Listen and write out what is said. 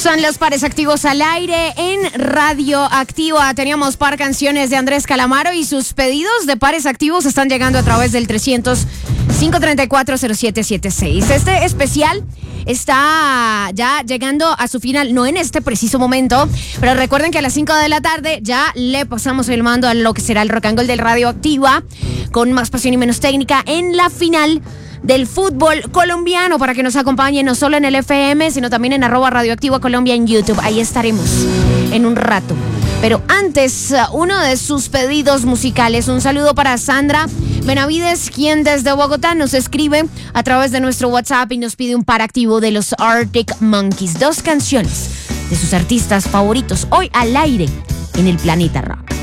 Son los pares activos al aire en Radio Activa. Teníamos par canciones de Andrés Calamaro y sus pedidos de pares activos están llegando a través del 300-534-0776. Este especial está ya llegando a su final, no en este preciso momento, pero recuerden que a las 5 de la tarde ya le pasamos el mando a lo que será el Rock and Gold del Radio Activa, con más pasión y menos técnica en la final del fútbol colombiano, para que nos acompañen no solo en el FM, sino también en @radioactiva Colombia en YouTube. Ahí estaremos en un rato. Pero antes, uno de sus pedidos musicales. Un saludo para Sandra Benavides, quien desde Bogotá nos escribe a través de nuestro WhatsApp y nos pide un par activo de los Arctic Monkeys. 2 canciones de sus artistas favoritos hoy al aire en el Planeta Rock.